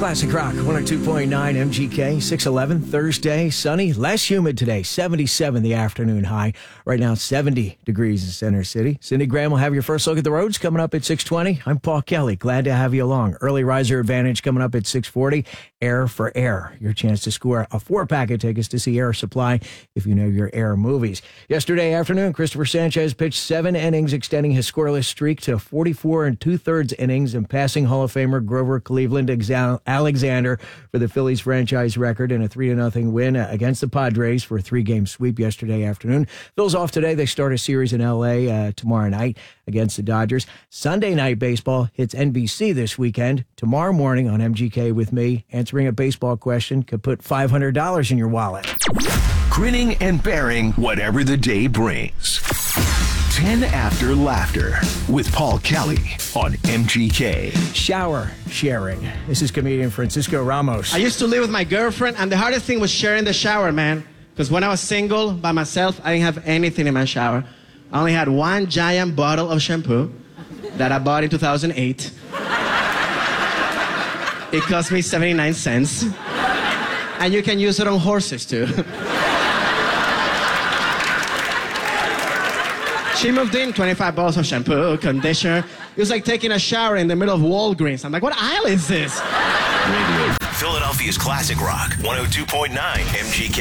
Classic Rock 102.9 MGK, 611, Thursday, sunny, less humid today, 77 the afternoon high. Right now, 70 degrees in Center City. Cindy Graham will have your first look at the roads coming up at 6:20. I'm Paul Kelly. Glad to have you along. Early riser advantage coming up at 6:40. Air for Air. Your chance to score a 4-pack of tickets to see Air Supply if you know your Air movies. Yesterday afternoon, Christopher Sanchez pitched 7 innings, extending his scoreless streak to 44 2/3 innings and passing Hall of Famer Grover Cleveland Alexander for the Phillies franchise record in a 3-0 win against the Padres for a 3-game sweep yesterday afternoon. Phil's off today. They start a series in L.A. Tomorrow night against the Dodgers. Sunday night baseball hits NBC this weekend. Tomorrow morning on MGK with me, answering a baseball question could put $500 in your wallet. Grinning and bearing whatever the day brings. 10 After Laughter with Paul Kelly on MGK. Shower sharing. This is comedian Francisco Ramos. I used to live with my girlfriend, and the hardest thing was sharing the shower, man. Because when I was single, by myself, I didn't have anything in my shower. I only had one giant bottle of shampoo that I bought in 2008. It cost me 79 cents. And you can use it on horses, too. She moved in, 25 bottles of shampoo, conditioner. It was like taking a shower in the middle of Walgreens. I'm like, what aisle is this? Philadelphia's Classic Rock, 102.9 MGK.